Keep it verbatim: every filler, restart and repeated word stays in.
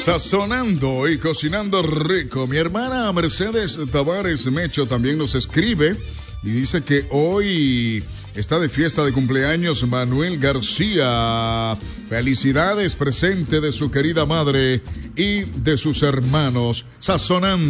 Sazonando y cocinando rico. Mi hermana Mercedes Tavares Mecho también nos escribe y dice que hoy está de fiesta de cumpleaños Manuel García. Felicidades, presente de su querida madre y de sus hermanos. Sazonando.